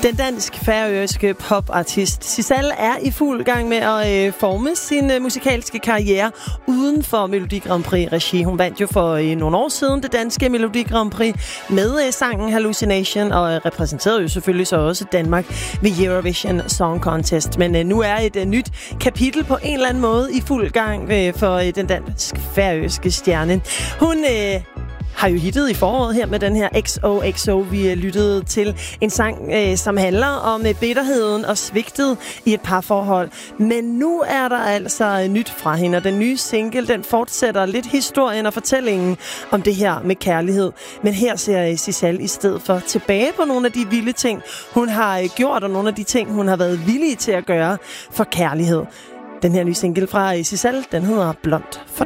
Den dansk-færøske popartist Sissal er i fuld gang med at forme sin musikalske karriere uden for Melodi Grand Prix-regi. Hun vandt jo for nogle år siden det danske Melodi Grand Prix med sangen Hallucination, og repræsenterede jo selvfølgelig så også Danmark ved Eurovision Song Contest. Men nu er et nyt kapitel på en eller anden måde i fuld gang for den dansk-færøske stjerne. Hun har jo hittet i foråret her med den her XOXO. Vi lyttede til en sang, som handler om bitterheden og svigtet i et parforhold. Men nu er der altså nyt fra hende, og den nye single, den fortsætter lidt historien og fortællingen om det her med kærlighed. Men her ser Sissal i stedet for tilbage på nogle af de vilde ting, hun har gjort, og nogle af de ting, hun har været villig til at gøre for kærlighed. Den her nye single fra Sissal, den hedder Blond for